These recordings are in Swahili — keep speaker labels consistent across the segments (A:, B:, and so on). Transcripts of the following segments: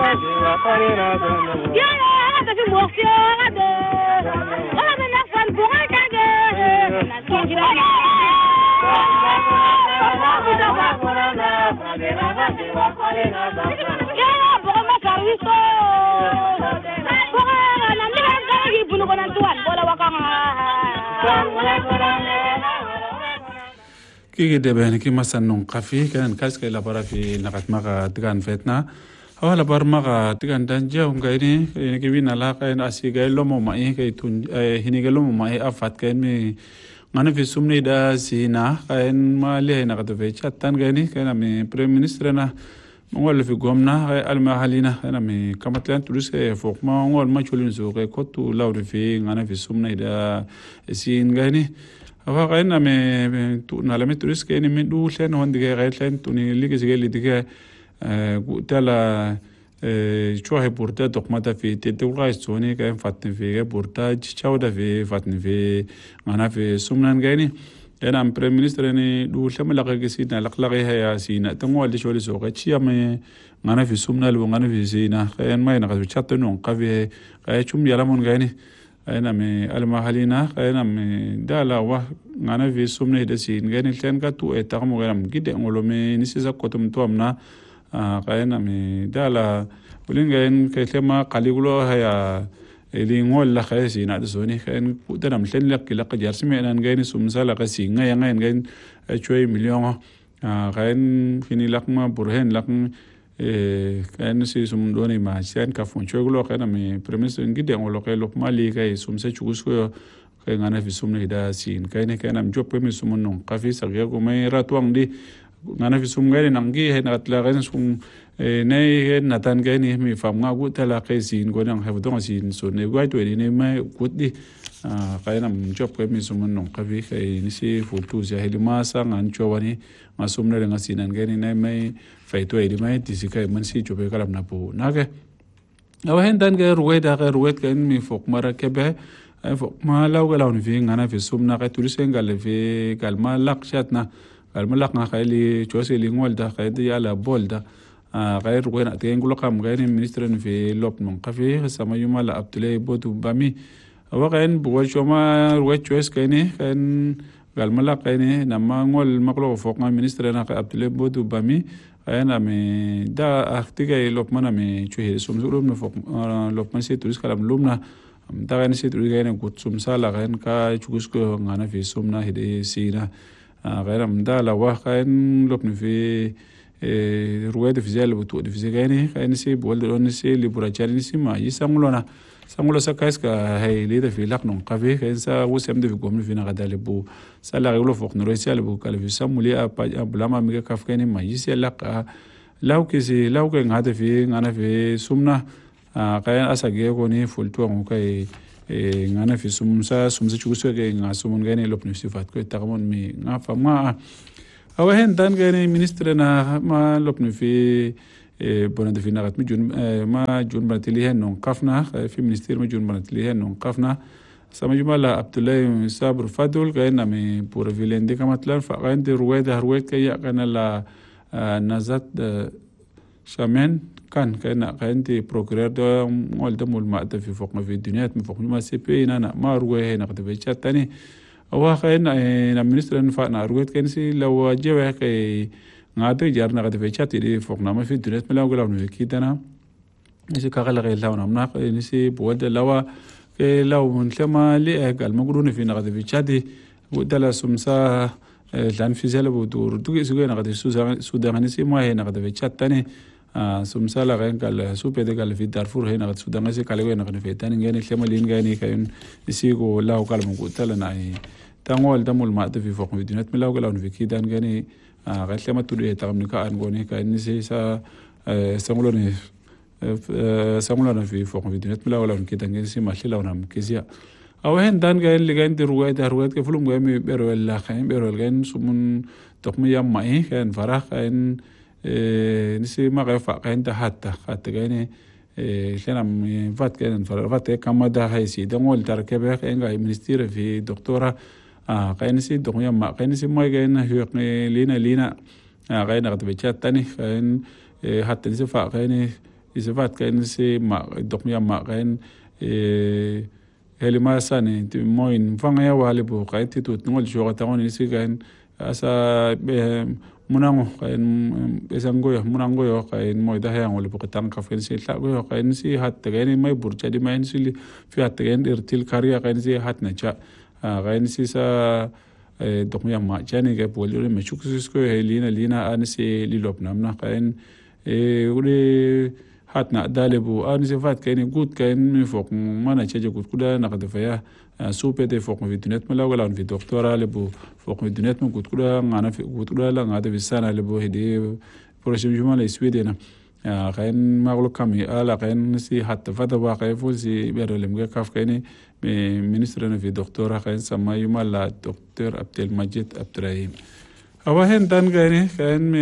A: كي دبان كي مثلا قفي كان كاس كي لبارا في نقط مغا تكان فتنا أو لبار مغا تكان دنجا وغيري كي بينا لا كان أسي غير لومو ماي كي تون هني غير لومو ماي أفات كان مي غانا في سمني دا سينا كان ما ليه نقط في شاتان غيري كان مي بريم مينسترنا مول في قومنا المحلينا أنا مي كمتلان توريس فوق ما مول ما تشولين سوق كوتو لاود في غانا في سمني دا سين غيري فقاينا مي نالمي توريس كاين من دولن وندي غايتلن توني ليغي سيغي ديغا تالا شويه بورتا دوكماتا في تيتوغايس توني كاين فاتن في بورتا تشاودا في فاتن في انا في سمنان غايني انا ام بريم مينستر ني دولن ملاقي سينا لقلقي هيا سينا تمول شولي سوق تشيا انا في سمنال وانا في سينا كاين ما ينقص تشاتنون قفي كايتشوم يلامون غايني أنا مي المحلينا أنا مي دالا واه أنا في سمنة دسين غني لين كاتو إتقامو غيرم جدا ولومي نسيزا كتوم توامنا أنا مي دالا ولين غين كيتما قليلو هيا اللي نقول لك هسي نادسوني كأن كودنا مثلن لك لك جالسين أنا غين سمسالة كسي غين شوي مليون غين فيني لك ما برهن لك كأن سي سمدوني ما سين كفون شغله كأن مي بريمس إنجيل يقولوا كيلو مالي كي سمسة شوكسكو كأن أنا في سمنة دا سين كأن أم جوب بريمس سمنون كافي سرقة ما راتوان دي أنا في سمغاني نانجي هنا أتلاقين سم ناي نتان كأني مي فامع قوت تلاقي سين كونان هفدون سين سون نقاي توي دي ما قوت دي كأن أم جوب بريمس سمنون كافي كأي نسي فوتوز يا هلي ما سان عن جواني ما سمنة لنا سين كأني ناي ما فايتو ايدي ما تسيكاي منسي جوبي كلام نابو ناكه او هندان غير رويد كان مي فوق مركبه فوق ما لو غلاون في انا في سومنا قتوريسن قال في قال ما لقشاتنا قال ما لقنا خيلي جوسي لي ngolda خيدي على بولدا غير وين اتين كل قام غير مينسترن في لوب من قفي سما يوم لا ابتلي بوتو بامي او غين بوشو ما رويد جوس كايني كان قال ما لقيني نما ngol مقلو فوق ما مينسترن ابتلي بوتو بامي أنا مي دا أختي لوكمان مي شويه سومسولوم نفوق لوكمان سيتوريس كلام لومنا دا غين سيتوريس غين قط سومسالا غين كا شوكسكو غانا في سومنا هدي سينا غير مدا لوا غين لوكن في رواد في زال بتود في زغاني غين سي بولد اونسي ليبراجاري سي ما يسامولونا سامولو سكايس كا هي ليدا في لقنون قفي غين سا وسم دي في غومن فينا غدالبو سالا غلو فوق نروسيال بو كالفي سامولي ابا بلاما ميغا كافكاني ما يسيلق لو كسي لو كان هذا في انا في سمنا غين اساغي كوني فولتو كاي ngana fi sumsa chuguso ke nga sumun gane lopni sifat ko tagamon mi nga fama awa hen dan gane ministre na ma lopni fi bonande fi nagat mi jun ma jun batili hen non kafna fi ministère ma jun batili hen non kafna sama jumala abdullah sabr fadul gane mi pour vilende kamatlan fa gande ruweda ya kana la nazat shamen كان عندي بروكرور ده مول ده مول ما في فوق في الدنيا من فوق ما سي بي انا ما روي هنا قد بيشات تاني هو خاين انا منستر نفعنا رويت كان سي لو جوا كي غادي جارنا قد بيشات دي فوق ما في الدنيا ما لو قالوا كي انا نسي كغلا غير لو نمنا نسي بود لو لو لما لي قال ما قولون في قد بيشات ودلا سمسا لان في زلب ودور دوغي سوغي قد سودان سي ما هنا قد بيشات تاني سمسالا غين قال سوبي ده قال في دارفور هنا السودان سي قال وين في تاني غني كمالين غني كاين يسيغو لاو قال مقتلنا اي تانول دمول ما في فوق فيديوهات ملاو قالوا في كيدان غني غير لما تدي تامنيكا ان غني كاين سي سا سامولوني في فوق فيديوهات ملاو قالوا كيدان غني سي ماشي لاو نام كيزيا او هن دان غين اللي غين دي رويد كفلوم غيمي بيرو لا خاين بيرو غين سمون تقمي ماي كان فراخ كاين نسي ما غيفا عند حتى غاني لنا فات كان فات كما ده هيسي دمول تركبه كان مينستير في دكتوره كان سي دغيا ما كان سي ما كان هيق لينا غين قد بيشات تاني كان حتى نسي فا كان isifat kain si ma dokmia ma kain helima sani ti moin fanga ya wale bu kain ti tut ngol joga tawon si kain asa munango kain besangoyo munangoyo kain moy da hayang wala bu katang kafen si la goyo kain si hat kain mai burja di main si fi hat kain irtil kariya kain si hat na cha kain si sa dokmia ma chani ke polio me chuksis ko lina an si lilop namna kain ule hatna dalebu an sifat kain gut kain mi fok mana chaje gut kuda na kada faya supete fok mi dunet mala wala fi doktora lebu fok mi dunet mo gut kuda ngana fi gut kuda la ngada fi sana lebu hedi projet jumala sweden kain maglo kami ala kain si hatta fata wa kain fu si berolem ga kaf kain ministre na fi doktora kain sama yumala doktor Abdel Majid Abdrahim awahen dan kain me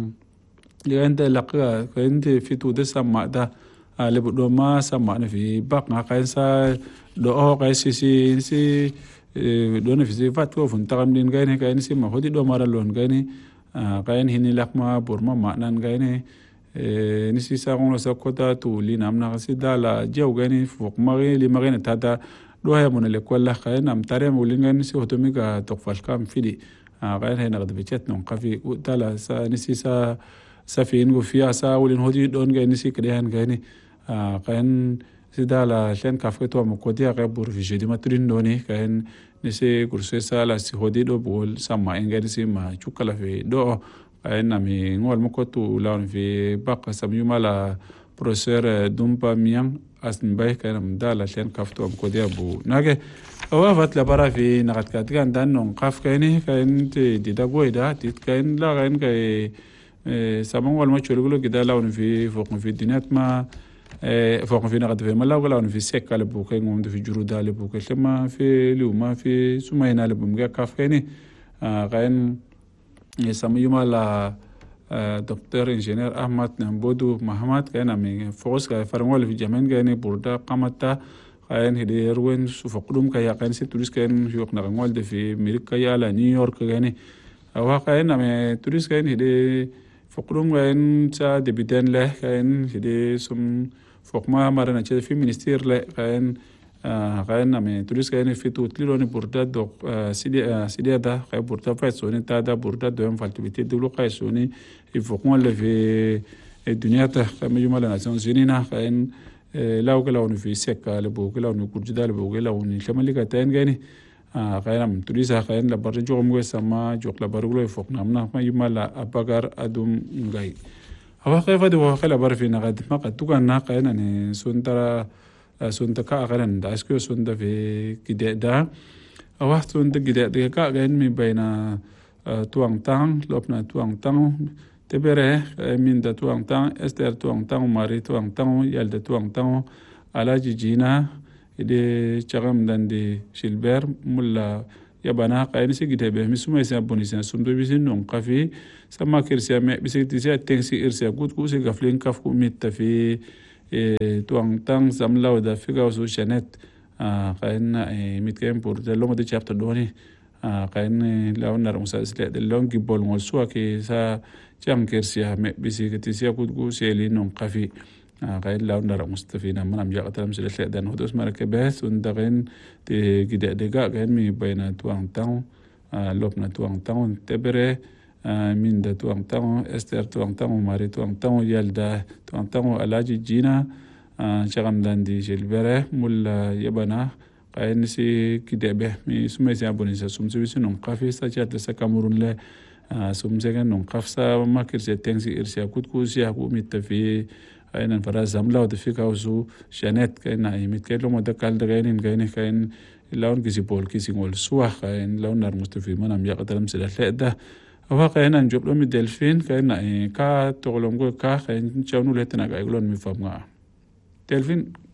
A: لأن لقى كنت في تود سماء ده لبدو ما سماء في بقى كيسا دو كيسي دون في صفات كوفن تقامدين كاين كاين ما هودي دو مارلون كاين كاين هني لقما بورما معنان كاين نسي ساقون سكوتا تولي نامنا سيدا لا جو كاين فوق ماغي لي ماغي تاتا دو هي من لكل كاين ام تاريم ولين كاين سي اوتوميكا تقفال كام فيدي كاين هنا قد بيتت نون قفي تالا نسي سا سفين وفيها ساول هودي دون غاني سي كديان غاني كان سيدالا شن كافيتو مكوديا غبور في جدي ماترين دوني كان نسي كورسي سالا سي هودي دو بول سما انغادي سي ما تشوكلا في دو كان نامي ngol مكوتو لون في باقا سميوما لا بروفيسور دومبا ميان اسن باي كان مدالا شن كافتو مكوديا بو ناغي وافت لبرا في نغات كان دان قاف كايني كان دي داغويدا تيت كاين لا غين كاي سامون ولا ما تشولغلو كده لاون في فوق في الدينات ما فوق في نقد في ملا ولا في سك على بوكي غوند في جرودا على بوكي لما في لوما في سمينا على بومغا كافيني غين يسمى يوما دكتور انجينير احمد نمبودو محمد كان من فوس فرمول في جمن كان بوردا قامتا غين هدي روين فوقدوم كيا كان سي توريس كان يوق نغول في امريكا يا نيويورك كان واقعا نعم توريس كان هدي فقرهم كان تا دبيدان له كان هدي سم فوق ما مرنا كده في منستير له كان نعم توريس كان في توتليروني بوردا دو سيدي دا كان بوردا فايسوني تا دا بوردا دوم فالتبيتي دولو قايسوني يفوقون له في الدنيا تا كان يوم ناسيون زينينا كان لاو كلاون في سكة لبو كلاون كورجدا لبو كلاون شمالي كتان كاني كاين من تريسا كاين لبرجو مغي سما جوك لبرغلو فوق نامنا ما يمالا اباغار ادوم غاي هو كيف دو خلا بر في نغد ما قد تكون كاين ان سنتكا غرن داسكو سنت في كيدا او سنت كيدا كا كاين من بين توان تان لوبنا توان تان تبره من دا توان تان استر توان تان ماري توان تان يالد توان تان على جيجينا de chagam dan de Gilbert mulla yabana qayni se gite be misuma se bonisa sumdo bisin non qafi sama kirsia me bisikti se tensi irsia gut ku se gaflen kaf ku mitta fi tuang tang zamlaw da figa su chanet qayna mitkem por de longo de chapter doni qayni lawnar musa isle de longi bol ngol suwa ki sa cham kirsia me bisikti se gut ku se li non qafi قايل لا نرى مستفينا من أم جاء تلمس الأشياء دان هدوس مركبات وندغين تجد دقاء كان مي بين توان تاون لبنى توان تاون تبره من دا توان تاون استر توان تاون ماري توان تاون يالدا توان تاون علاج جينا شغم دان دي جلبره مول يبنا قايل نسي كده به مي سمي سيابوني سمسي بسي نمقافي ساجات لسا كامورون له سمسي كان نمقافسا ما كرسي تنسي إرسي أكود كوسي أكو متفي أين فراز زملا ودفيك أوزو شانات كأن عيمت كأن لو مدكال دغين كأن لون كيسي بول كيسي ngol سواح كأن لون نار مستفي من أم يقدر مثل الثلاثة أو كأن نجيب لهم الدلفين كأن كا تغلم كا كأن شاونو لتنا كأن مفهوم دلفين